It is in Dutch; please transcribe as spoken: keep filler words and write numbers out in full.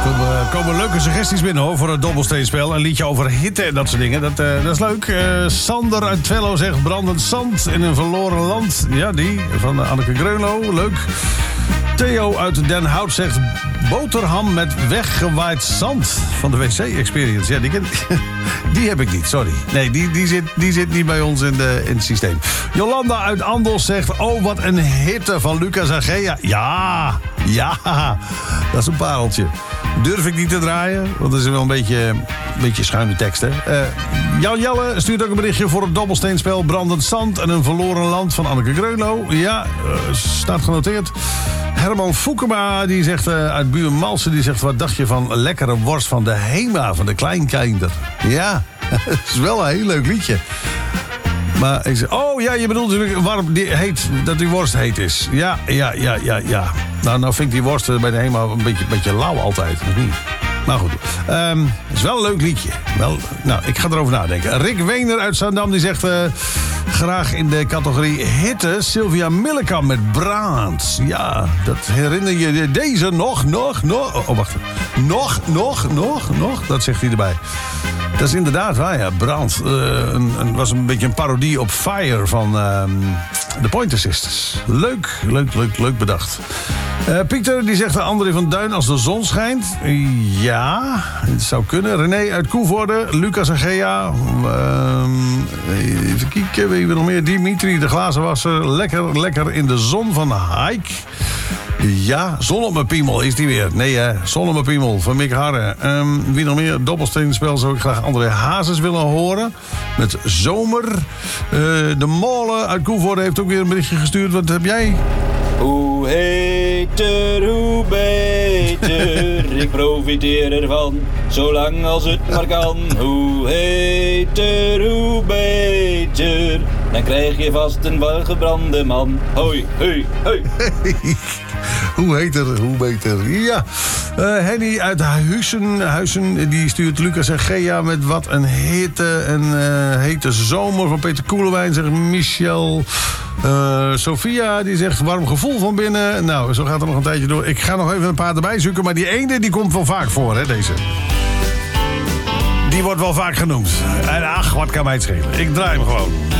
Er komen leuke suggesties binnen hoor, voor het dobbelsteenspel. Een liedje over hitte en dat soort dingen. Dat, uh, dat is leuk. Uh, Sander uit Twello zegt brandend zand in een verloren land. Ja, die van uh, Anneke Greunlo. Leuk. Theo uit Den Hout zegt boterham met weggewaaid zand van de W C Experience. Ja, die, ken, die heb ik niet, sorry. Nee, die, die, zit, die zit niet bij ons in, de, in het systeem. Jolanda uit Andos zegt, oh wat een hitte van Lucas Agea. Ja, ja, dat is een pareltje. Durf ik niet te draaien, want dat is wel een beetje, een beetje schuine tekst, hè. Uh, Jan Jelle stuurt ook een berichtje voor het dobbelsteenspel Brandend Zand en een verloren land van Anneke Greunlo. Ja, uh, staat genoteerd. Herman Foukema, die zegt uh, uit Buurmalsen, die zegt, wat dacht je van lekkere worst van de Hema, van de Kleinkinder? Ja, dat is wel een heel leuk liedje. Maar ik zeg, oh ja, je bedoelt natuurlijk warm, die heet, dat die worst heet is. Ja, ja, ja, ja, ja. Nou, nou vind ik die worst bij de Hema een beetje, een beetje lauw altijd. Maar goed, um, het is wel een leuk liedje. Wel, nou, ik ga erover nadenken. Rick Weener uit Zandam, die zegt... Uh, graag in de categorie hitte Sylvia Millekam met Brand. Ja, dat herinner je deze nog, nog, nog... Oh, wacht. Nog, nog, nog, nog. Dat zegt hij erbij. Dat is inderdaad waar, ja. Brand. Uh, een, een, was een beetje een parodie op Fire van uh, de Pointer Sisters. Leuk, leuk, leuk, leuk bedacht. Uh, Pieter, die zegt André van Duin als de zon schijnt. Ja, het zou kunnen. René uit Koevoorde, Lucas Agea. Uh, even kijken, wie we nog meer? Dimitri, de glazenwasser. Lekker, lekker in de zon van Haik. Ja, zon op mijn piemel is die weer. Nee, hè, zon op mijn piemel van Mick Harre. Um, wie nog meer? Dobbelsteenspel zou ik graag André Hazes willen horen. Met Zomer. Uh, de Molen uit Koevoorde heeft ook weer een berichtje gestuurd. Wat heb jij? Hoe heter, hoe beter. Ik profiteer ervan, zolang als het maar kan. Hoe heter, hoe beter. Dan krijg je vast een welgebrande man. Hoi, hoi, hoi. Hoe heter, hoe beter. Ja. Uh, Henny uit Huizen, Huizen, die stuurt Lucas en Gea met wat een hitte en uh, hete zomer van Peter Koelewijn, zegt Michel. Uh, Sophia, die zegt warm gevoel van binnen. Nou, zo gaat het nog een tijdje door. Ik ga nog even een paar erbij zoeken, maar die ene die komt wel vaak voor, hè, deze. Die wordt wel vaak genoemd. En ach, wat kan mij het schelen. Ik draai hem gewoon.